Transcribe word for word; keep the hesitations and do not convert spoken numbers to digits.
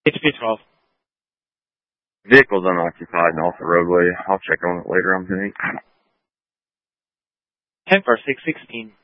H P twelve. Vehicle's unoccupied and off the roadway. I'll check on it later, I'm thinking. ten for six sixteen.